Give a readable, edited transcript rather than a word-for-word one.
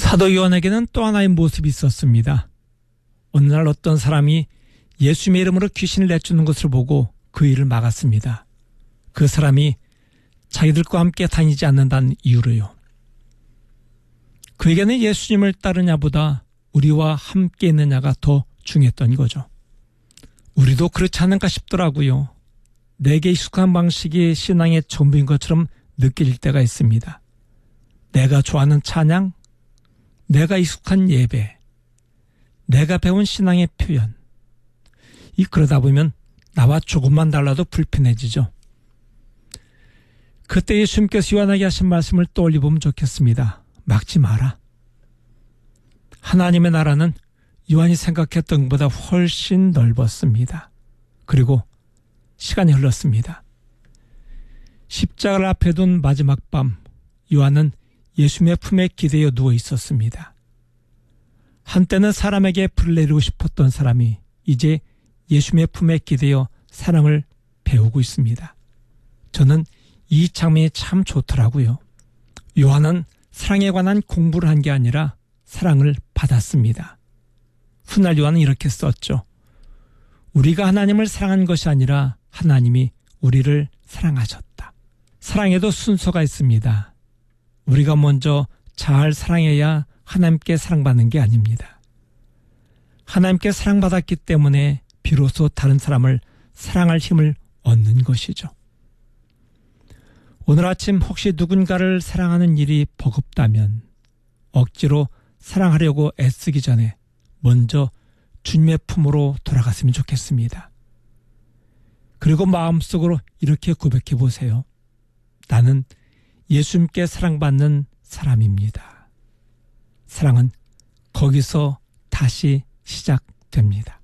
사도 요한에게는 또 하나의 모습이 있었습니다. 어느 날 어떤 사람이 예수님의 이름으로 귀신을 내쫓는 것을 보고 그 일을 막았습니다. 그 사람이 자기들과 함께 다니지 않는다는 이유로요. 그에게는 예수님을 따르냐보다 우리와 함께 있느냐가 더 중요했던 거죠. 우리도 그렇지 않은가 싶더라고요. 내게 익숙한 방식이 신앙의 전부인 것처럼 느낄 때가 있습니다. 내가 좋아하는 찬양, 내가 익숙한 예배, 내가 배운 신앙의 표현. 그러다 보면 나와 조금만 달라도 불편해지죠. 그때 예수님께서 요한에게 하신 말씀을 떠올려보면 좋겠습니다. 막지 마라. 하나님의 나라는 요한이 생각했던 것보다 훨씬 넓었습니다. 그리고 시간이 흘렀습니다. 십자가를 앞에 둔 마지막 밤, 요한은 예수님의 품에 기대어 누워 있었습니다. 한때는 사람에게 불을 내리고 싶었던 사람이 이제 예수님의 품에 기대어 사랑을 배우고 있습니다. 저는 이 장면이 참 좋더라고요. 요한은 사랑에 관한 공부를 한 게 아니라 사랑을 받았습니다. 훗날 요한은 이렇게 썼죠. 우리가 하나님을 사랑한 것이 아니라 하나님이 우리를 사랑하셨다. 사랑에도 순서가 있습니다. 우리가 먼저 잘 사랑해야 하나님께 사랑받는 게 아닙니다. 하나님께 사랑받았기 때문에 비로소 다른 사람을 사랑할 힘을 얻는 것이죠. 오늘 아침 혹시 누군가를 사랑하는 일이 버겁다면 억지로 사랑하려고 애쓰기 전에 먼저 주님의 품으로 돌아갔으면 좋겠습니다. 그리고 마음속으로 이렇게 고백해 보세요. 나는 예수님께 사랑받는 사람입니다. 사랑은 거기서 다시 시작됩니다.